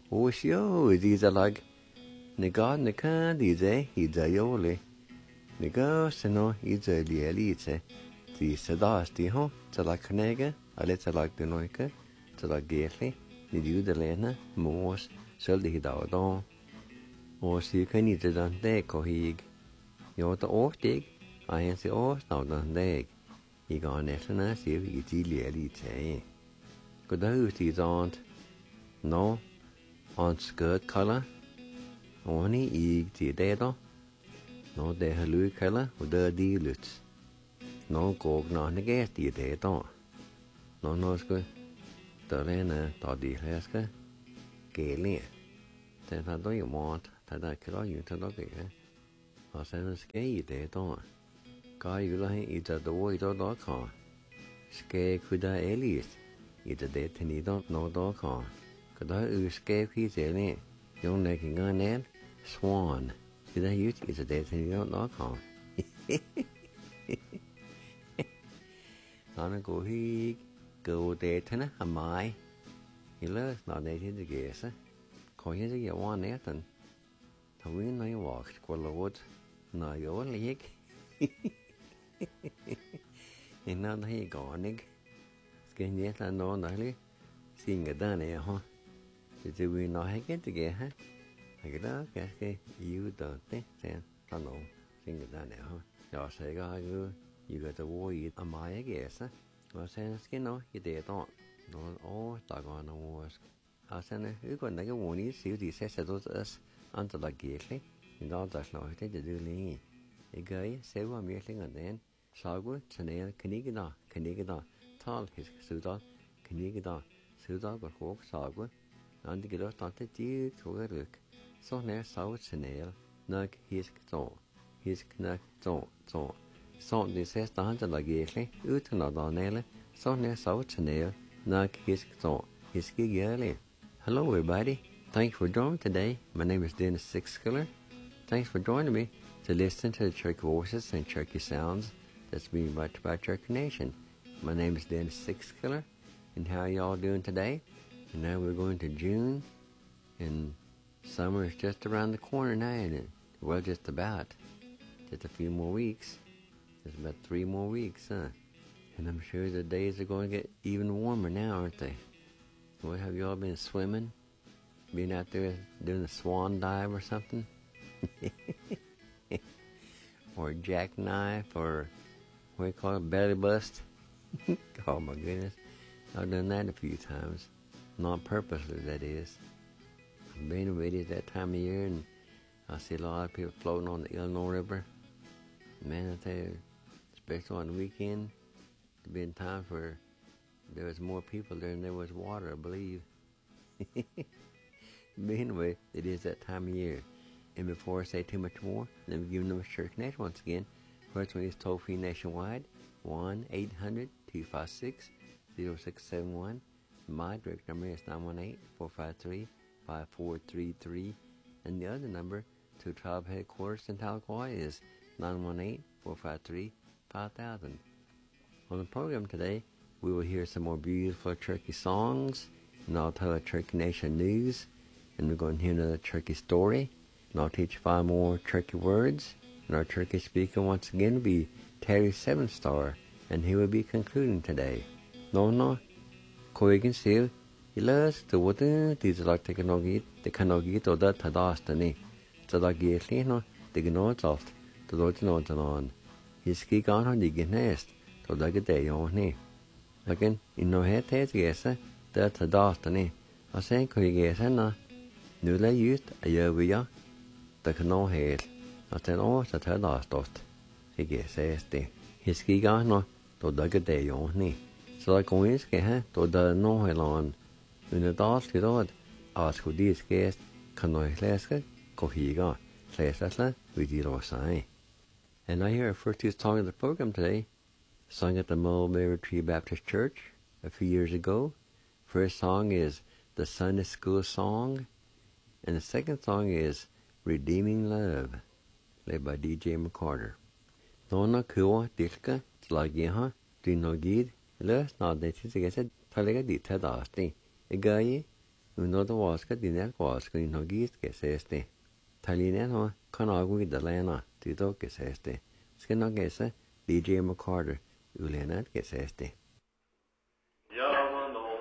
Osio is a lag. Nega neka dize idayole. Nega seno idayli elite. The sadasti ho, Talaknega, Aletalak de Noika, Talageli, Nidu de Lena, Mos, Seldi Dawdon. Or see can eat it on deck or hig. You're the off dig, I answer all out on deck. He gone Etna, see if you get elite. Good house is aunt. No, on skirt color. Only egg the dedo. No, de halu color with the dealers. Nó cột nó ghé tì thế đó nó nói cái tờ lên nè tao đi hết cái kể liền thế ta đó nhiều món ta đã cái đó nhiều ta đó cái họ sẽ nói cái gì thế đó cái gì là ít ta đó ít đó cả cái cứ đã elite ít để thế này đó nó đó cả cái đó cái khi thế này dùng này cái ngon nè swan cái đó ít để thế này đó cả nó cố hi cầu đề thế nó hàm mai thì lỡ nó đề thế thì ghê sa coi như cái quan này tận thằng Nguyên nói walk qua lối nói yếu liếc thì nó thấy gọn đấy cái nhé là nó nói đi xin người ta này ha thì từ vì nói hay cái ghê ha cái đó cái yếu tờ thế xem nó nổ xin người ta này ha rồi sẽ có cái you got the war you am I guess nó sẽ cái nó cái đề đó nó tại còn nó sẽ này cứ còn cái nguồn ý xíu thì sẽ tốt hơn anh ta là ghét đấy nó ta nói thế thì đưa lên cái sẽ qua miếng lên ở đây sau đó cho nên cái đó thal thì sự đó cái đó sự đó có khổ sau đó anh thì cái đó tao thấy chỉ thôi được sau này sau cho nên nó his nó so this says the hunter like it utna donele so ne so channel na his giggle. Hello everybody, thanks for joining today. My name is Dennis Sixskiller. Thanks for joining me to listen to the Cherokee voices and Cherokee sounds that's being brought to by Cherokee Nation. My name is Dennis Sixskiller, and how y'all doing today? And now we're going to June, and summer is just around the corner now, and well, just about. Just a few more weeks. There's about 3 more weeks, huh? And I'm sure the days are going to get even warmer now, aren't they? Well, have you all been swimming? Been out there doing a swan dive or something? Or a jackknife, or what do you call it, belly bust? Oh my goodness. I've done that a few times. Not purposely, that is. I've been already at that time of year, and I see a lot of people floating on the Illinois River. Man, I tell you, especially on the weekend, there's been times where there was more people there than there was water, I believe. But anyway, it is that time of year. And before I say too much more, let me give them a Cherokee Nation once again. First one is toll-free nationwide, 1-800-256-0671. My direct number is 918-453-5433. And the other number to tribe headquarters in Tahlequah is 918-453-5000. On the program today, we will hear some more beautiful Cherokee songs, and I'll tell a Cherokee Nation news, and we're going to hear another Cherokee story, and I'll teach 5 more Cherokee words, and our Cherokee speaker once again will be Terry Sevenstar, and he will be concluding today. No, Koigan Seal, he loves the water, these are like the Kanogit or the Tadastani, so like Yetlino, the Gnozoft. The Lord knows on. His ski gone on the nest, so like a day on me. Again, in no head taste guess, that's a dastiny. I say, could you guess, no? Newly used a year we are. The canoe head. I said, oh, that's her last dust. He guesses the. His ski gone on, so like a day on me. So like going to the no hell on. In the dust, you know, ask who these guests canoe less, go he gone. Says that, we did all sign. And I hear our first 2 song of the program today, sung at the Mulberry Tree Baptist Church a few years ago. First song is the Sunday School Song, and the second song is Redeeming Love, led by DJ McCarter. Nona Kua Dilka, Tlagiha, Dinogid, Les not that is a Talaga di Tadasti, a guy, Uno the waska dinner waska in hogis que se este. Talina no canagui de lena tito que se este. Skino que se DJ McCarter ulenat que se este.